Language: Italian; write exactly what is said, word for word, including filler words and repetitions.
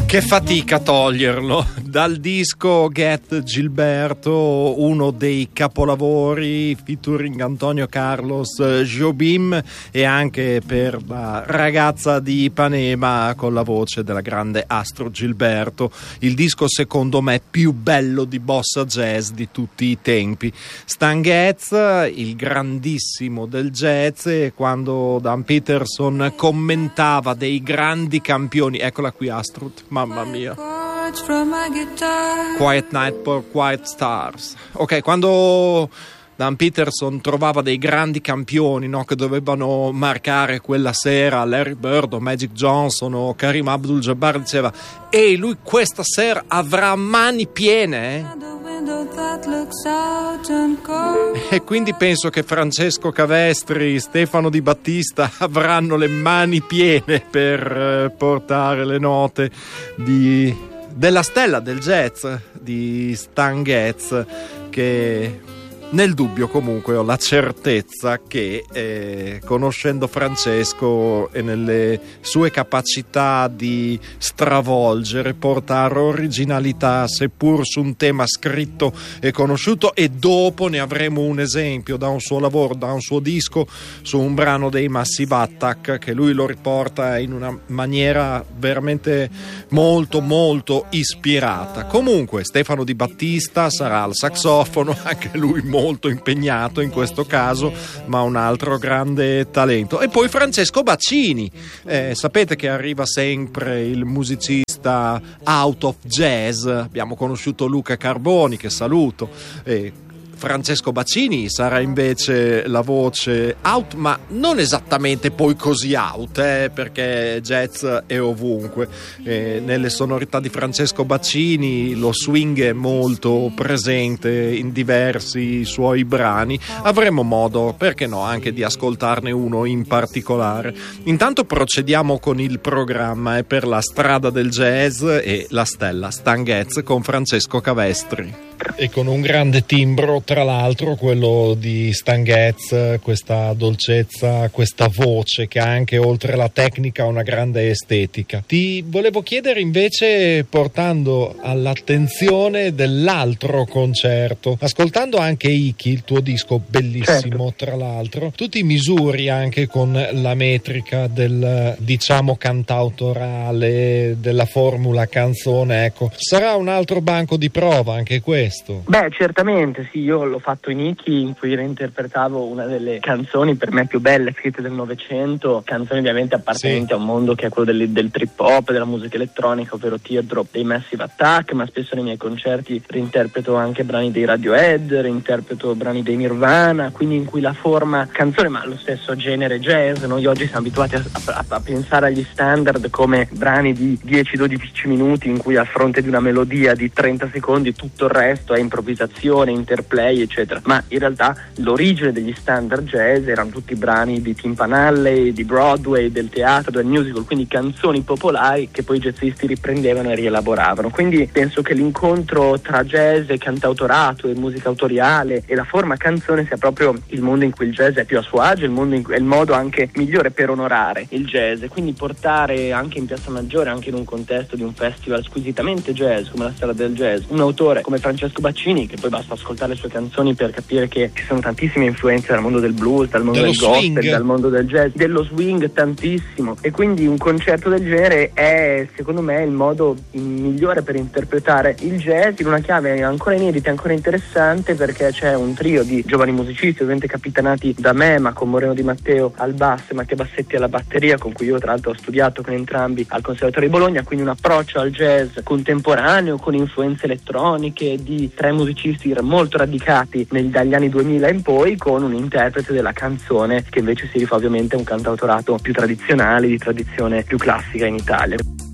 Che fatica toglierlo dal disco Get Gilberto, uno dei capolavori featuring Antonio Carlos Jobim, e anche per la ragazza di Ipanema con la voce della grande Astro Gilberto, il disco secondo me più bello di bossa jazz di tutti i tempi. Stan Getz, il grandissimo del jazz, e quando Dan Peterson commentava dei grandi campioni, eccola qui Astrud, mamma mia, Quiet Night for Quiet Stars. Ok, quando Dan Peterson trovava dei grandi campioni, no, che dovevano marcare quella sera, Larry Bird o Magic Johnson o Kareem Abdul-Jabbar, diceva: ehi, lui questa sera avrà mani piene, eh? E quindi penso che Francesco Cavestri, Stefano Di Battista avranno le mani piene per eh, portare le note di, della stella del jazz di Stan Getz, che nel dubbio comunque ho la certezza che eh, conoscendo Francesco e nelle sue capacità di stravolgere, portare originalità seppur su un tema scritto e conosciuto, e dopo ne avremo un esempio da un suo lavoro, da un suo disco, su un brano dei Massive Attack, che lui lo riporta in una maniera veramente molto molto ispirata. Comunque Stefano Di Battista sarà al saxofono, anche lui molto molto impegnato in questo caso, ma un altro grande talento. E poi Francesco Baccini, eh, sapete che arriva sempre il musicista out of jazz, abbiamo conosciuto Luca Carboni, che saluto, eh, Francesco Baccini sarà invece la voce out, ma non esattamente poi così out, eh, perché jazz è ovunque. Eh, nelle sonorità di Francesco Baccini lo swing è molto presente in diversi suoi brani. Avremo modo, perché no, anche di ascoltarne uno in particolare. Intanto procediamo con il programma, e per la strada del jazz e la stella Stan Getz con Francesco Cavestri. E con un grande timbro, tra l'altro, quello di Stan Getz, questa dolcezza, questa voce che anche oltre la tecnica ha una grande estetica. Ti volevo chiedere invece, portando all'attenzione dell'altro concerto, ascoltando anche Iki, il tuo disco bellissimo, certo, tra l'altro, tu ti misuri anche con la metrica del, diciamo, cantautorale, della formula canzone, ecco, sarà un altro banco di prova anche questo? Beh, certamente sì, io l'ho fatto in Iki, in cui reinterpretavo una delle canzoni per me più belle scritte del Novecento, canzoni ovviamente appartenenti sì. a un mondo che è quello del, del trip hop, della musica elettronica, ovvero Teardrop dei Massive Attack, ma spesso nei miei concerti reinterpreto anche brani dei Radiohead, reinterpreto brani dei Nirvana, quindi in cui la forma canzone, ma lo stesso genere jazz, noi oggi siamo abituati a, a, a pensare agli standard come brani di dieci dodici minuti in cui a fronte di una melodia di trenta secondi tutto il resto è improvvisazione, interplay, eccetera, ma in realtà l'origine degli standard jazz erano tutti brani di Timpanale, di Broadway, del teatro, del musical, quindi canzoni popolari che poi i jazzisti riprendevano e rielaboravano. Quindi penso che l'incontro tra jazz e cantautorato e musica autoriale e la forma canzone sia proprio il mondo in cui il jazz è più a suo agio, il mondo in cui è il modo anche migliore per onorare il jazz, e quindi portare anche in Piazza Maggiore, anche in un contesto di un festival squisitamente jazz come la Strada del Jazz, un autore come Francesco Baccini, che poi basta ascoltare le sue canzoni per capire che ci sono tantissime influenze dal mondo del blues, dal mondo dello del gospel, swing. Dal mondo del jazz, dello swing tantissimo, e quindi un concerto del genere è secondo me il modo migliore per interpretare il jazz in una chiave ancora inedita, ancora interessante, perché c'è un trio di giovani musicisti ovviamente capitanati da me, ma con Moreno Di Matteo al basso e Mattia Bassetti alla batteria, con cui io tra l'altro ho studiato con entrambi al Conservatorio di Bologna, quindi un approccio al jazz contemporaneo con influenze elettroniche di tre musicisti molto radicati nel, dagli anni duemila in poi, con un interprete della canzone che invece si rifà ovviamente a un cantautorato più tradizionale, di tradizione più classica in Italia.